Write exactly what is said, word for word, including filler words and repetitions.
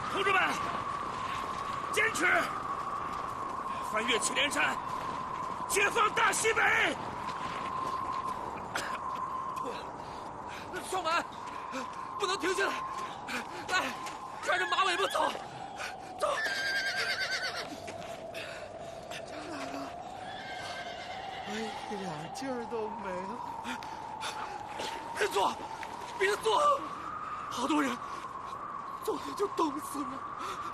同志们，坚持！翻越祁连山，解放大西北！ 双满，不能停下来！来，抓着马尾巴走，走！ 张大哥，我一点劲儿都没了。 别坐，别坐！好多人，坐下就冻死了。